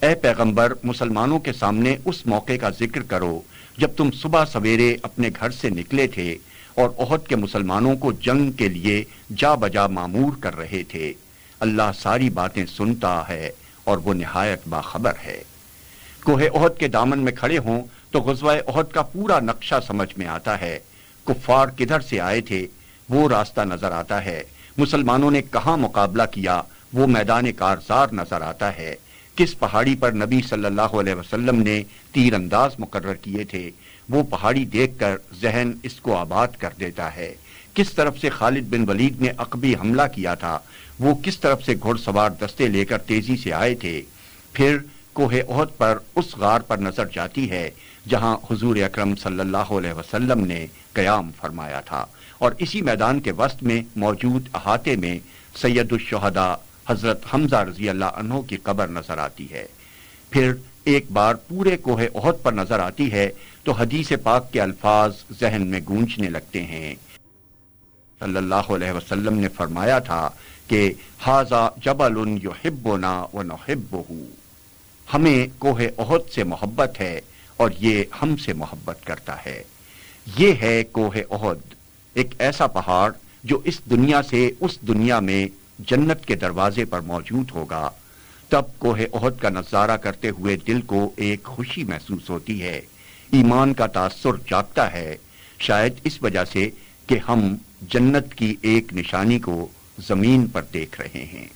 اے پیغمبر، مسلمانوں کے سامنے اس موقع کا ذکر کرو جب تم صبح سویرے اپنے گھر سے نکلے تھے اور احد کے مسلمانوں کو جنگ کے لیے جا بجا مامور کر رہے تھے۔ اللہ ساری باتیں سنتا ہے اور وہ نہایت باخبر ہے۔ کوہ احد کے دامن میں کھڑے ہوں تو غزوہ احد کا پورا نقشہ سمجھ میں آتا ہے۔ کفار کدھر سے آئے تھے وہ راستہ نظر آتا ہے، مسلمانوں نے کہاں مقابلہ کیا وہ میدان کارزار نظر آتا ہے، کس پہاڑی پر نبی صلی اللہ علیہ وسلم نے تیر انداز مقرر کیے تھے وہ پہاڑی دیکھ کر ذہن اس کو آباد کر دیتا ہے، کس طرف سے خالد بن ولید نے عقبی حملہ کیا تھا، وہ کس طرف سے گھڑ سوار دستے لے کر تیزی سے آئے تھے۔ پھر کوہ احد پر اس غار پر نظر جاتی ہے جہاں حضور اکرم صلی اللہ علیہ وسلم نے قیام فرمایا تھا، اور اسی میدان کے وسط میں موجود احاطے میں سید الشہداء حضرت حمزہ رضی اللہ عنہ کی قبر نظر آتی ہے۔ پھر ایک بار پورے کوہ احد پر نظر آتی ہے تو حدیث پاک کے الفاظ ذہن میں گونجنے لگتے ہیں۔ صلی اللہ علیہ وسلم نے فرمایا تھا کہ ھذا جبل یحبنا ونحبہ، ہمیں کوہ احد سے محبت ہے اور یہ ہم سے محبت کرتا ہے۔ یہ ہے کوہ احد، ایک ایسا پہاڑ جو اس دنیا سے اس دنیا میں جنت کے دروازے پر موجود ہوگا۔ تب کوہ احد کا نظارہ کرتے ہوئے دل کو ایک خوشی محسوس ہوتی ہے، ایمان کا تاثر جاگتا ہے، شاید اس وجہ سے کہ ہم جنت کی ایک نشانی کو زمین پر دیکھ رہے ہیں۔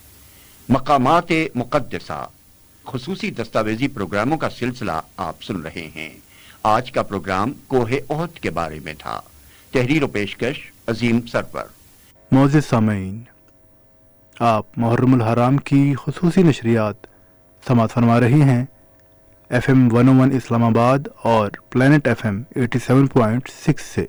مقامات مقدسہ خصوصی دستاویزی پروگراموں کا سلسلہ آپ سن رہے ہیں۔ آج کا پروگرام کوہ احد کے بارے میں تھا۔ تحریر و پیشکش عظیم سرور۔ معزز سامعین، آپ محرم الحرام کی خصوصی نشریات سماعت فرما رہے ہیں FM 101 اسلام آباد اور پلانٹ FM 87.6 سے۔